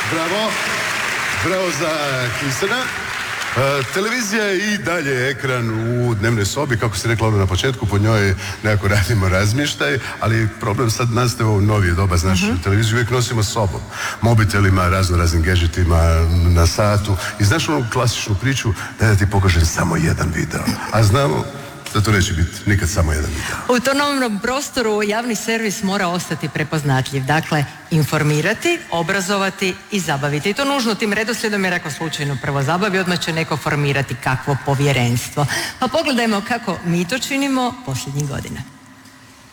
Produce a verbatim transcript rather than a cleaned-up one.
Bravo. Bravo za Kristjana. Uh, televizija je i dalje ekran u dnevnoj sobi, kako se rekla ono na početku, po njoj nekako radimo razmještaj, ali problem sad nastaje u novije doba, znaš, uh-huh. televiziju uvijek nosimo s sobom, mobitelima, razno raznim gadgetima na satu i znaš onu klasičnu priču da ti pokažem samo jedan video, a znamo da to neće biti nikad samo jedan video. U tom novnom prostoru javni servis mora ostati prepoznatljiv. Dakle, informirati, obrazovati i zabaviti. I to nužno tim redoslijedom, jer ako slučajno prvo zabavi, odmah će neko formirati kakvo povjerenstvo. Pa pogledajmo kako mi to činimo posljednjih godina.